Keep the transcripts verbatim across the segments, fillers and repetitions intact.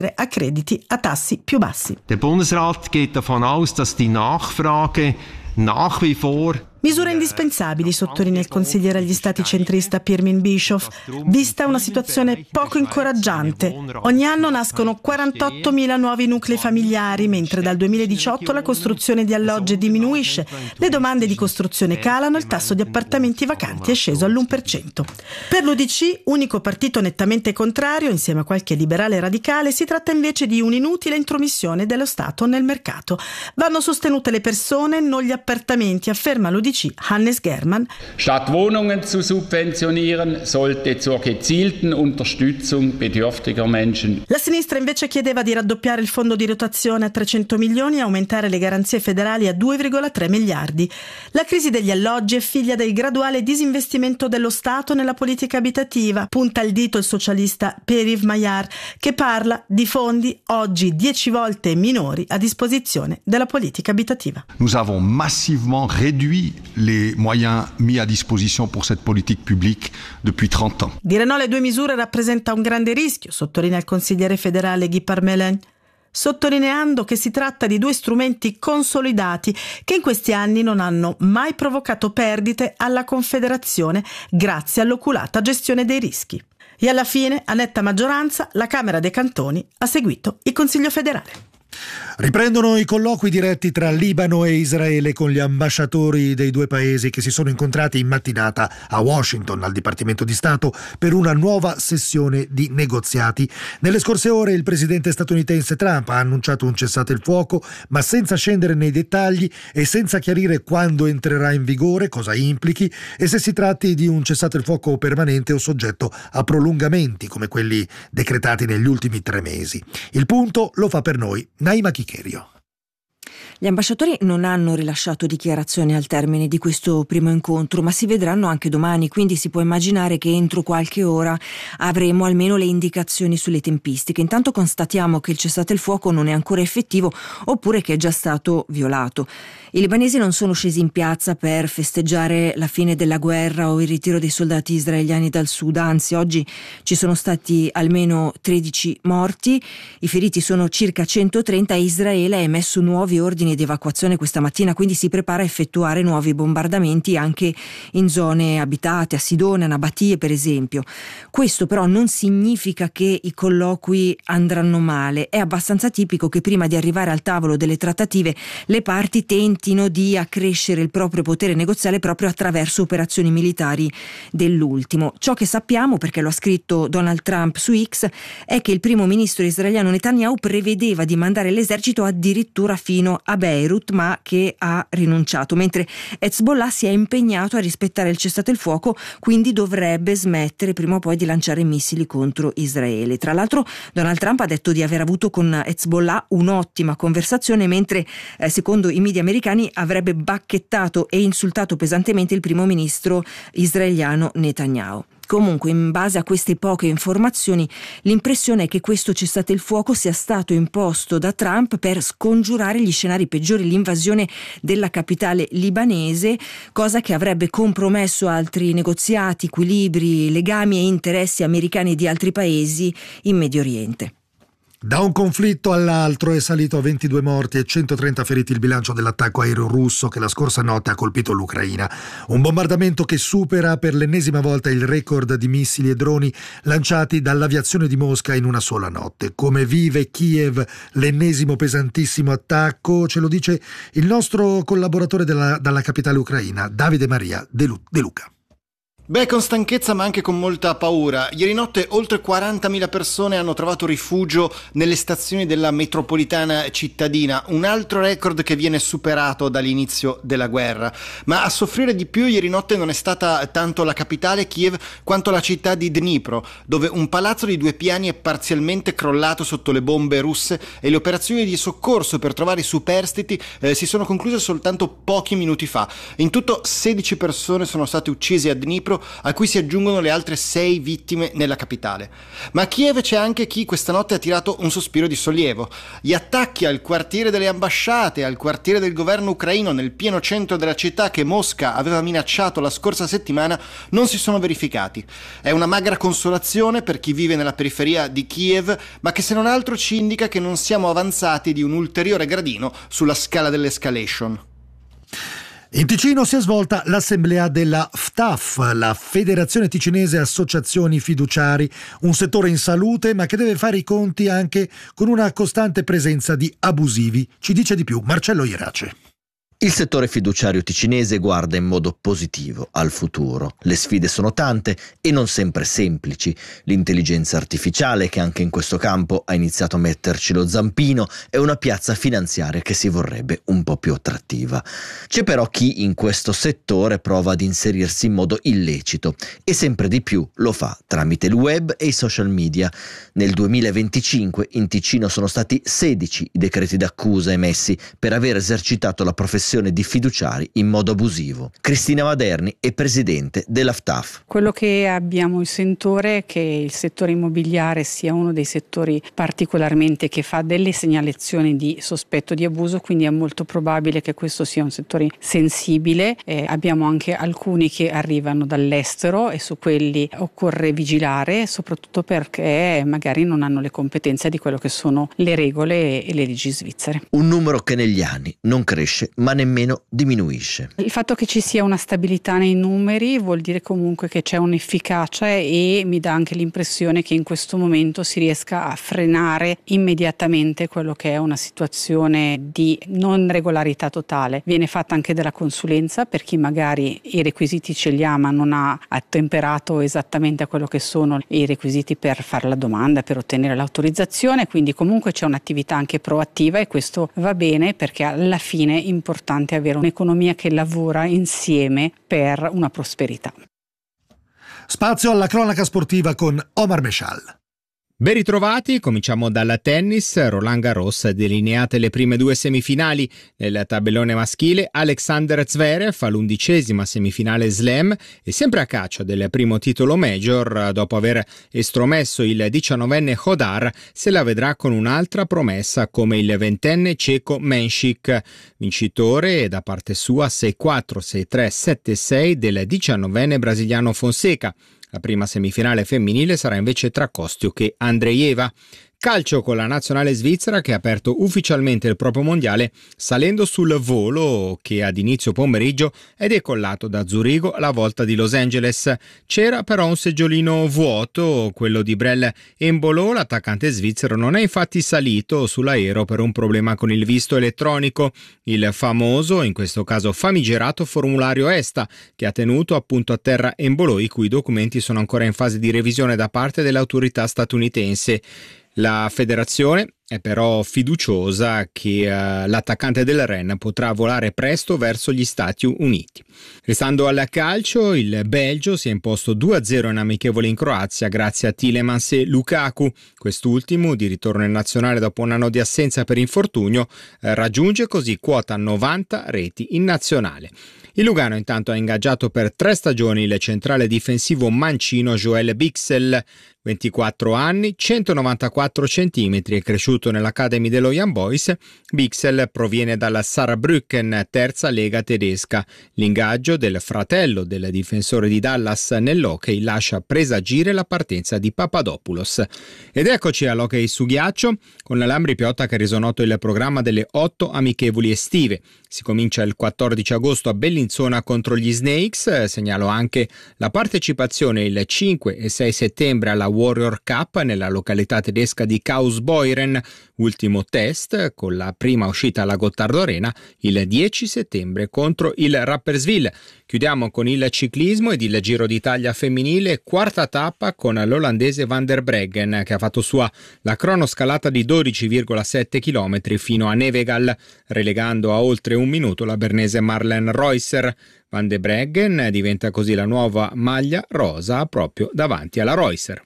a crediti a tassi più bassi. Der Bundesrat geht davon aus, dass die Nachfrage nach wie vor. Misure indispensabili, sottolinea il consigliere agli stati centrista Pirmin Bischoff, vista una situazione poco incoraggiante. Ogni anno nascono quarantottomila nuovi nuclei familiari, mentre dal duemiladiciotto la costruzione di alloggi diminuisce, le domande di costruzione calano, il tasso di appartamenti vacanti è sceso all'uno per cento. Per l'U D C, unico partito nettamente contrario, insieme a qualche liberale radicale, si tratta invece di un'inutile intromissione dello Stato nel mercato. Vanno sostenute le persone, non gli appartamenti, afferma l'U D C Hannes Germann. Statt Wohnungen zu subventionieren, sollte zur gezielten Unterstützung bedürftiger Menschen. La sinistra invece chiedeva di raddoppiare il fondo di rotazione a trecento milioni e aumentare le garanzie federali a due virgola tre miliardi. La crisi degli alloggi è figlia del graduale disinvestimento dello Stato nella politica abitativa, punta il dito il socialista Pierre-Yves Maillard, che parla di fondi oggi dieci volte minori a disposizione della politica abitativa. Nous avons massivement réduit les moyens mis à disposition pour cette politique publique depuis trente ans. Dire no alle due misure rappresenta un grande rischio, sottolinea il consigliere federale Guy Parmelin, sottolineando che si tratta di due strumenti consolidati che in questi anni non hanno mai provocato perdite alla Confederazione grazie all'oculata gestione dei rischi. E alla fine, a netta maggioranza, la Camera dei Cantoni ha seguito il Consiglio federale. Riprendono i colloqui diretti tra Libano e Israele con gli ambasciatori dei due paesi che si sono incontrati in mattinata a Washington al Dipartimento di Stato per una nuova sessione di negoziati. Nelle scorse ore il presidente statunitense Trump ha annunciato un cessate il fuoco, ma senza scendere nei dettagli e senza chiarire quando entrerà in vigore, cosa implichi e se si tratti di un cessate il fuoco permanente o soggetto a prolungamenti come quelli decretati negli ultimi tre mesi. Il punto lo fa per noi Naima Chicherio. Gli ambasciatori non hanno rilasciato dichiarazioni al termine di questo primo incontro, ma si vedranno anche domani, quindi si può immaginare che entro qualche ora avremo almeno le indicazioni sulle tempistiche. Intanto constatiamo che il cessate il fuoco non è ancora effettivo oppure che è già stato violato. I libanesi non sono scesi in piazza per festeggiare la fine della guerra o il ritiro dei soldati israeliani dal sud, anzi oggi ci sono stati almeno tredici morti, i feriti sono circa centotrenta e Israele ha emesso nuovi ordini di evacuazione questa mattina, quindi si prepara a effettuare nuovi bombardamenti anche in zone abitate, a Sidone, a Nabatie per esempio. Questo però non significa che i colloqui andranno male, è abbastanza tipico che prima di arrivare al tavolo delle trattative le parti tentino di accrescere il proprio potere negoziale proprio attraverso operazioni militari dell'ultimo. Ciò che sappiamo, perché lo ha scritto Donald Trump su X, è che il primo ministro israeliano Netanyahu prevedeva di mandare l'esercito addirittura fino a Beirut, ma che ha rinunciato, mentre Hezbollah si è impegnato a rispettare il cessate il fuoco, quindi dovrebbe smettere prima o poi di lanciare missili contro Israele. Tra l'altro Donald Trump ha detto di aver avuto con Hezbollah un'ottima conversazione, mentre eh, secondo i media americani avrebbe bacchettato e insultato pesantemente il primo ministro israeliano Netanyahu. Comunque, in base a queste poche informazioni, l'impressione è che questo cessate il fuoco sia stato imposto da Trump per scongiurare gli scenari peggiori, l'invasione della capitale libanese, cosa che avrebbe compromesso altri negoziati, equilibri, legami e interessi americani di altri paesi in Medio Oriente. Da un conflitto all'altro è salito a ventidue morti e centotrenta feriti il bilancio dell'attacco aereo russo che la scorsa notte ha colpito l'Ucraina. Un bombardamento che supera per l'ennesima volta il record di missili e droni lanciati dall'aviazione di Mosca in una sola notte. Come vive Kiev l'ennesimo pesantissimo attacco? Ce lo dice il nostro collaboratore della, dalla capitale ucraina, Davide Maria De, Lu- De Luca. Beh, con stanchezza ma anche con molta paura. Ieri notte oltre quarantamila persone hanno trovato rifugio nelle stazioni della metropolitana cittadina, un altro record che viene superato dall'inizio della guerra. Ma a soffrire di più ieri notte non è stata tanto la capitale, Kiev, quanto la città di Dnipro, dove un palazzo di due piani è parzialmente crollato sotto le bombe russe e le operazioni di soccorso per trovare i superstiti eh, si sono concluse soltanto pochi minuti fa. In tutto sedici persone sono state uccise a Dnipro morto, a cui si aggiungono le altre sei vittime nella capitale. Ma a Kiev c'è anche chi questa notte ha tirato un sospiro di sollievo. Gli attacchi al quartiere delle ambasciate, al quartiere del governo ucraino nel pieno centro della città che Mosca aveva minacciato la scorsa settimana non si sono verificati. È una magra consolazione per chi vive nella periferia di Kiev, ma che se non altro ci indica che non siamo avanzati di un ulteriore gradino sulla scala dell'escalation. In Ticino si è svolta l'assemblea della F T A F, la Federazione Ticinese Associazioni Fiduciari, un settore in salute ma che deve fare i conti anche con una costante presenza di abusivi. Ci dice di più Marcello Irace. Il settore fiduciario ticinese guarda in modo positivo al futuro. Le sfide sono tante e non sempre semplici. L'intelligenza artificiale, che anche in questo campo ha iniziato a metterci lo zampino, è una piazza finanziaria che si vorrebbe un po' più attrattiva. C'è però chi in questo settore prova ad inserirsi in modo illecito e sempre di più lo fa tramite il web e i social media. Nel duemilaventicinque in Ticino sono stati sedici i decreti d'accusa emessi per aver esercitato la professione di fiduciari in modo abusivo. Cristina Maderni è presidente della F T A F. Quello che abbiamo il sentore è che il settore immobiliare sia uno dei settori particolarmente che fa delle segnalazioni di sospetto di abuso, quindi è molto probabile che questo sia un settore sensibile. Eh, abbiamo anche alcuni che arrivano dall'estero e su quelli occorre vigilare, soprattutto perché magari non hanno le competenze di quello che sono le regole e le leggi svizzere. Un numero che negli anni non cresce ma nemmeno diminuisce. Il fatto che ci sia una stabilità nei numeri vuol dire comunque che c'è un'efficacia e mi dà anche l'impressione che in questo momento si riesca a frenare immediatamente quello che è una situazione di non regolarità totale. Viene fatta anche della consulenza per chi magari i requisiti ce li ha ma non ha attemperato esattamente a quello che sono i requisiti per fare la domanda, per ottenere l'autorizzazione, quindi comunque c'è un'attività anche proattiva e questo va bene perché alla fine è importante avere un'economia che lavora insieme per una prosperità. Spazio alla cronaca sportiva con Omar Meshal. Ben ritrovati, cominciamo dal tennis. Roland Garros delineate le prime due semifinali. Nel tabellone maschile Alexander Zverev all'undicesima semifinale slam e sempre a caccia del primo titolo major dopo aver estromesso il diciannovenne Hodar, se la vedrà con un'altra promessa come il ventenne ceco Menšik, vincitore da parte sua sei quattro, sei tre, sette sei del diciannovenne brasiliano Fonseca. La prima semifinale femminile sarà invece tra Kostiuk e Andreeva. Calcio con la nazionale svizzera che ha aperto ufficialmente il proprio mondiale salendo sul volo che ad inizio pomeriggio è decollato da Zurigo alla volta di Los Angeles. C'era però un seggiolino vuoto, quello di Brel Embolo. L'attaccante svizzero non è infatti salito sull'aereo per un problema con il visto elettronico, il famoso, in questo caso famigerato formulario ESTA, che ha tenuto appunto a terra Embolo, i cui documenti sono ancora in fase di revisione da parte dell'autorità statunitense. La federazione è però fiduciosa che uh, l'attaccante del Rennes potrà volare presto verso gli Stati Uniti. Restando al calcio, il Belgio si è imposto due a zero in amichevole in Croazia grazie a Tielemans e Lukaku. Quest'ultimo, di ritorno in nazionale dopo un anno di assenza per infortunio, eh, raggiunge così quota novanta reti in nazionale. Il Lugano intanto ha ingaggiato per tre stagioni il centrale difensivo mancino Joel Bixel, ventiquattro anni, centonovantaquattro centimetri, è cresciuto nell'Academy dello Young Boys. Bixel proviene dalla Saarbrücken, terza lega tedesca. L'ingaggio del fratello del difensore di Dallas nell'hockey lascia presagire la partenza di Papadopoulos. Ed eccoci all'hockey su ghiaccio, con la Lambri Piotta che ha reso noto il programma delle otto amichevoli estive. Si comincia il quattordici agosto a Bellinzona contro gli Snakes. Segnalo anche la partecipazione il cinque e sei settembre alla Warrior Cup nella località tedesca di Kausbeuren, ultimo test con la prima uscita alla Gottardo Arena il dieci settembre contro il Rapperswil. Chiudiamo con il ciclismo ed il Giro d'Italia femminile, quarta tappa con l'olandese Van der Breggen che ha fatto sua la cronoscalata di dodici virgola sette chilometri fino a Nevegal, relegando a oltre un minuto la bernese Marlen Reusser. Van der Breggen diventa così la nuova maglia rosa proprio davanti alla Reusser.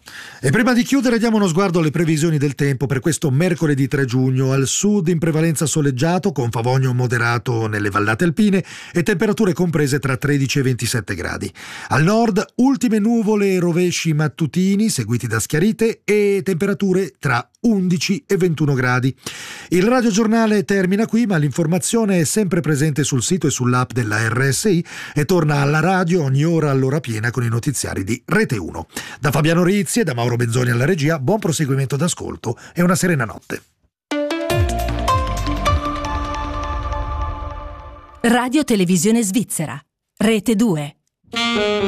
E prima di chiudere diamo uno sguardo alle previsioni del tempo per questo mercoledì tre giugno. Al sud in prevalenza soleggiato, con favogno moderato nelle vallate alpine e temperature comprese tra tredici e ventisette gradi. Al nord ultime nuvole e rovesci mattutini seguiti da schiarite e temperature tra undici e ventuno gradi. Il radiogiornale termina qui, ma l'informazione è sempre presente sul sito e sull'app della R S I e torna alla radio ogni ora all'ora piena con i notiziari di Rete uno. Da Fabiano Rizzi e da Mauro Benzoni alla regia, buon proseguimento d'ascolto e una serena notte. Radio Televisione Svizzera, Rete due.